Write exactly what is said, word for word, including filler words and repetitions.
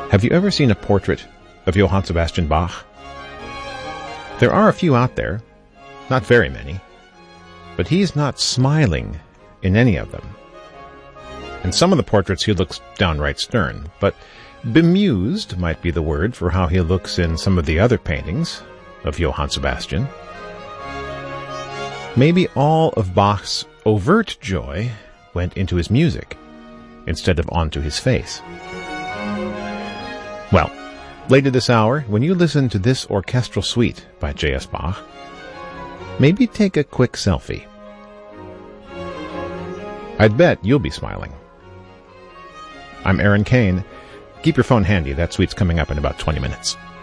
Have you ever seen a portrait of Johann Sebastian Bach? There are a few out there, not very many, but he's not smiling in any of them. In some of the portraits he looks downright stern, but bemused might be the word for how he looks in some of the other paintings of Johann Sebastian. Maybe all of Bach's overt joy went into his music instead of onto his face. Well, later this hour, when you listen to this orchestral suite by J S. Bach, maybe take a quick selfie. I'd bet you'll be smiling. I'm Aaron Kane. Keep your phone handy. That suite's coming up in about twenty minutes.